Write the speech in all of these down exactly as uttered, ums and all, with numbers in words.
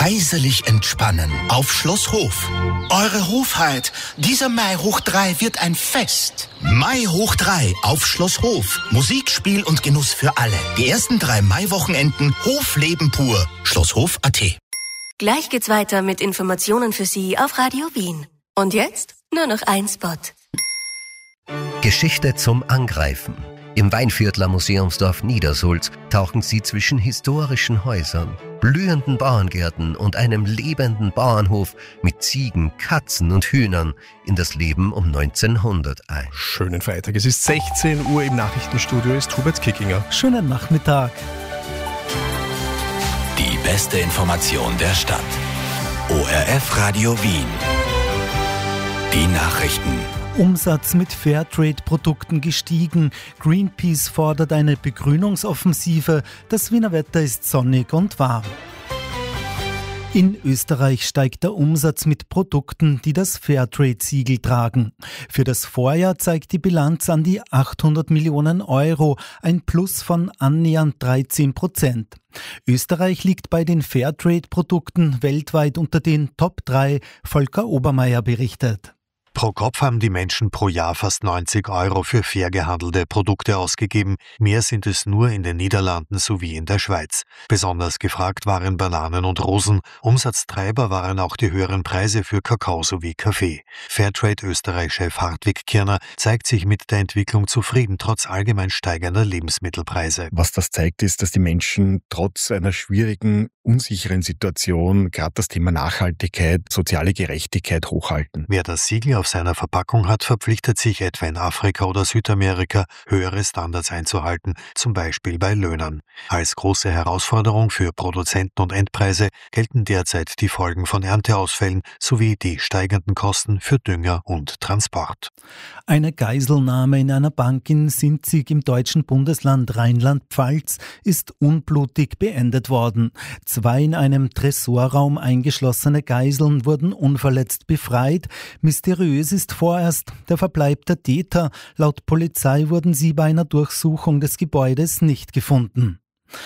heiselig entspannen auf Schloss Hof. Eure Hofheit, dieser Mai hoch drei wird ein Fest. Mai hoch drei auf Schloss Hof. Musik, Spiel und Genuss für alle. Die ersten drei Maiwochenenden Hofleben pur. Schlosshof punkt a t. Gleich geht's weiter mit Informationen für Sie auf Radio Wien. Und jetzt nur noch ein Spot. Geschichte zum Angreifen. Im Weinviertler Museumsdorf Niedersulz tauchen Sie zwischen historischen Häusern, blühenden Bauerngärten und einem lebenden Bauernhof mit Ziegen, Katzen und Hühnern in das Leben um neunzehnhundert ein. Schönen Freitag. Es ist sechzehn Uhr, im Nachrichtenstudio ist Hubert Kickinger. Schönen Nachmittag. Die beste Information der Stadt. O R F Radio Wien. Die Nachrichten. Umsatz mit Fairtrade-Produkten gestiegen. Greenpeace fordert eine Begrünungsoffensive. Das Wiener Wetter ist sonnig und warm. In Österreich steigt der Umsatz mit Produkten, die das Fairtrade-Siegel tragen. Für das Vorjahr zeigt die Bilanz an die achthundert Millionen Euro, ein Plus von annähernd dreizehn Prozent. Österreich liegt bei den Fairtrade-Produkten weltweit unter den Top drei, Volker Obermeier berichtet. Pro Kopf haben die Menschen pro Jahr fast neunzig Euro für fair gehandelte Produkte ausgegeben. Mehr sind es nur in den Niederlanden sowie in der Schweiz. Besonders gefragt waren Bananen und Rosen. Umsatztreiber waren auch die höheren Preise für Kakao sowie Kaffee. Fairtrade-Österreich-Chef Hartwig Kirner zeigt sich mit der Entwicklung zufrieden, trotz allgemein steigender Lebensmittelpreise. Was das zeigt, ist, dass die Menschen trotz einer schwierigen, unsicheren Situation gerade das Thema Nachhaltigkeit, soziale Gerechtigkeit hochhalten. Wer das Siegel auf seiner Verpackung hat, verpflichtet sich etwa in Afrika oder Südamerika, höhere Standards einzuhalten, zum Beispiel bei Löhnern. Als große Herausforderung für Produzenten und Endpreise gelten derzeit die Folgen von Ernteausfällen sowie die steigenden Kosten für Dünger und Transport. Eine Geiselnahme in einer Bank in Sinzig im deutschen Bundesland Rheinland-Pfalz ist unblutig beendet worden. Zwei in einem Tresorraum eingeschlossene Geiseln wurden unverletzt befreit. Mysteriös ist vorerst der Verbleib der Täter. Laut Polizei wurden sie bei einer Durchsuchung des Gebäudes nicht gefunden.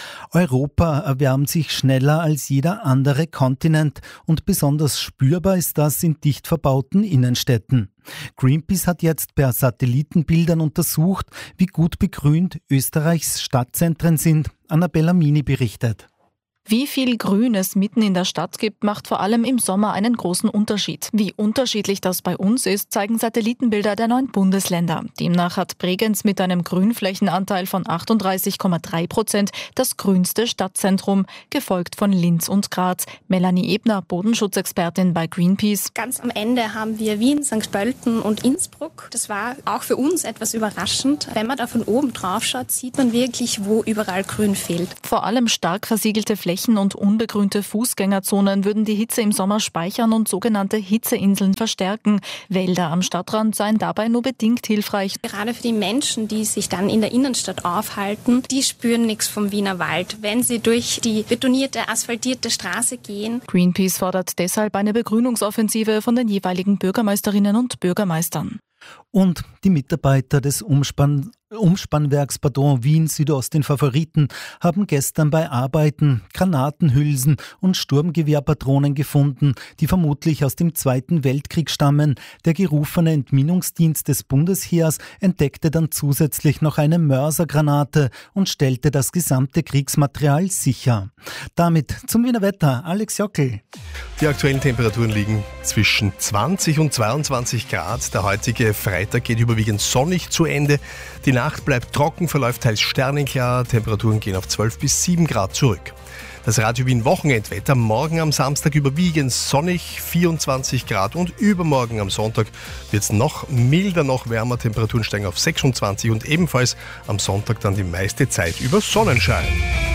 Europa erwärmt sich schneller als jeder andere Kontinent und besonders spürbar ist das in dicht verbauten Innenstädten. Greenpeace hat jetzt per Satellitenbildern untersucht, wie gut begrünt Österreichs Stadtzentren sind. Annabella Mini berichtet. Wie viel Grün es mitten in der Stadt gibt, macht vor allem im Sommer einen großen Unterschied. Wie unterschiedlich das bei uns ist, zeigen Satellitenbilder der neun Bundesländer. Demnach hat Bregenz mit einem Grünflächenanteil von achtunddreißig Komma drei Prozent das grünste Stadtzentrum, gefolgt von Linz und Graz. Melanie Ebner, Bodenschutzexpertin bei Greenpeace. Ganz am Ende haben wir Wien, Sankt Pölten und Innsbruck. Das war auch für uns etwas überraschend. Wenn man da von oben drauf schaut, sieht man wirklich, wo überall Grün fehlt. Vor allem stark versiegelte Flächen Flächen und unbegrünte Fußgängerzonen würden die Hitze im Sommer speichern und sogenannte Hitzeinseln verstärken. Wälder am Stadtrand seien dabei nur bedingt hilfreich. Gerade für die Menschen, die sich dann in der Innenstadt aufhalten, die spüren nichts vom Wiener Wald, wenn sie durch die betonierte, asphaltierte Straße gehen. Greenpeace fordert deshalb eine Begrünungsoffensive von den jeweiligen Bürgermeisterinnen und Bürgermeistern. Und die Mitarbeiter des Umspann Umspannwerks pardon, Wien Südost in Favoriten haben gestern bei Arbeiten Granatenhülsen und Sturmgewehrpatronen gefunden, die vermutlich aus dem Zweiten Weltkrieg stammen. Der gerufene Entminungsdienst des Bundesheers entdeckte dann zusätzlich noch eine Mörsergranate und stellte das gesamte Kriegsmaterial sicher. Damit zum Wiener Wetter, Alex Jockel. Die aktuellen Temperaturen liegen zwischen zwanzig und zweiundzwanzig Grad. Der heutige Freitag geht überwiegend sonnig zu Ende. Die Nacht bleibt trocken, verläuft teils sternenklar. Temperaturen gehen auf zwölf bis sieben Grad zurück. Das Radio Wien Wochenendwetter: morgen am Samstag überwiegend sonnig, vierundzwanzig Grad, und übermorgen am Sonntag wird es noch milder, noch wärmer. Temperaturen steigen auf sechsundzwanzig und ebenfalls am Sonntag dann die meiste Zeit über Sonnenschein.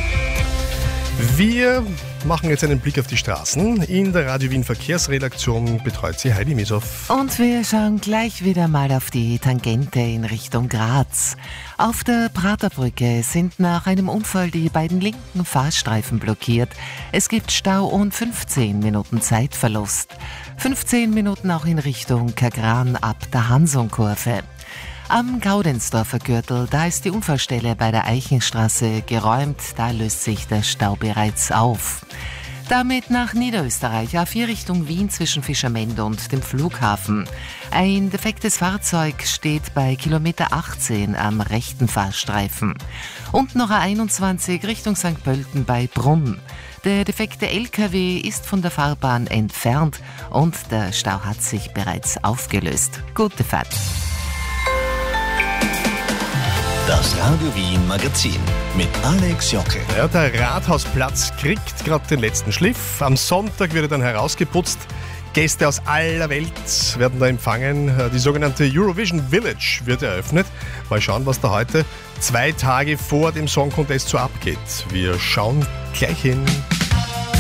Wir machen jetzt einen Blick auf die Straßen. In der Radio Wien Verkehrsredaktion betreut sie Heidi Misow. Und wir schauen gleich wieder mal auf die Tangente in Richtung Graz. Auf der Praterbrücke sind nach einem Unfall die beiden linken Fahrstreifen blockiert. Es gibt Stau und fünfzehn Minuten Zeitverlust. fünfzehn Minuten auch in Richtung Kagran ab der Hansonkurve. Am Gaudensdorfer Gürtel, da ist die Unfallstelle bei der Eichenstraße geräumt, da löst sich der Stau bereits auf. Damit nach Niederösterreich, A vier Richtung Wien zwischen Fischermende und dem Flughafen. Ein defektes Fahrzeug steht bei Kilometer achtzehn am rechten Fahrstreifen. Und noch A einundzwanzig Richtung Sankt Pölten bei Brunn. Der defekte L K W ist von der Fahrbahn entfernt und der Stau hat sich bereits aufgelöst. Gute Fahrt. Das Radio Wien Magazin mit Alex Jockel. Ja, der Rathausplatz kriegt gerade den letzten Schliff. Am Sonntag wird er dann herausgeputzt. Gäste aus aller Welt werden da empfangen. Die sogenannte Eurovision Village wird eröffnet. Mal schauen, was da heute zwei Tage vor dem Song Contest so abgeht. Wir schauen gleich hin.